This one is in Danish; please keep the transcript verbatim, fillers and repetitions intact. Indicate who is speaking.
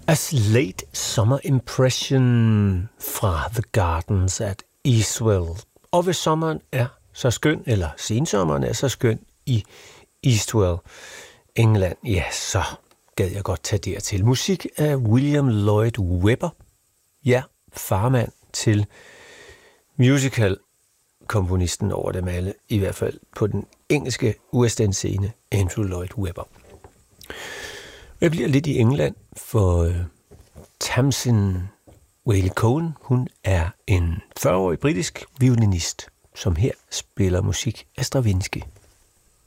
Speaker 1: As Late Summer Impression fra The Gardens at Eastwell. Og hvis sommeren er så skøn, eller sensommeren er så skøn i Eastwell, England, ja, så gad jeg godt tage dertil. Musik af William Lloyd Webber. Ja, farmand til musical-komponisten over dem alle, i hvert fald på den engelske West End scene, Andrew Lloyd Webber. Jeg bliver lidt i England, for uh, Tamsin Whaley Cohen, hun er en fyrre-årig britisk violinist, som her spiller musik af Stravinsky.